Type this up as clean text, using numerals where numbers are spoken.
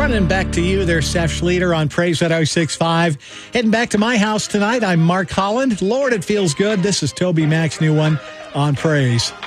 Running back to you there, Seth Schleter on Praise at 06.5. Heading back to my house tonight, I'm Mark Holland. Lord, it feels good. This is Toby Mac's new one on Praise.